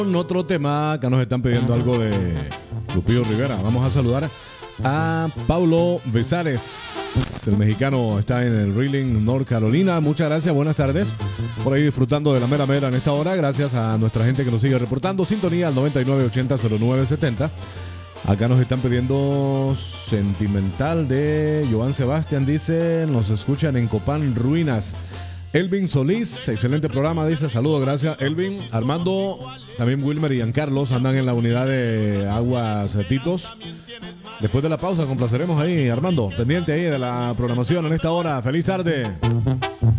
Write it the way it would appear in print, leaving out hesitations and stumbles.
Otro tema, acá nos están pidiendo algo de Lupillo Rivera. Vamos a saludar a Paulo Besares, el mexicano, está en el Reeling, North Carolina. Muchas gracias, buenas tardes. Por ahí disfrutando de la mera mera en esta hora. Gracias a nuestra gente que nos sigue reportando. Sintonía al 9980-0970. Acá nos están pidiendo Sentimental de Joan Sebastián. Dice, nos escuchan en Copán Ruinas. Elvin Solís, excelente programa, dice, saludos, gracias Elvin. Armando, también Wilmer y Giancarlos andan en la unidad de Aguas Titos. Después de la pausa complaceremos ahí, Armando, pendiente ahí de la programación en esta hora. Feliz tarde.